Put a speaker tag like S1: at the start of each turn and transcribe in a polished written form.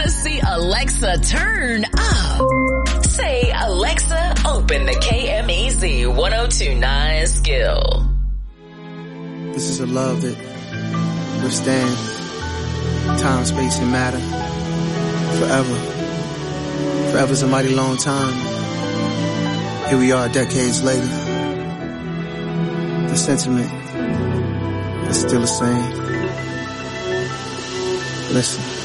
S1: See, Alexa, turn up. Say, Alexa, open the KMEZ 1029 skill.
S2: This is a love that withstands time, space, and matter forever. Forever's a mighty long time. Here we are decades later. The sentiment is still the same. Listen.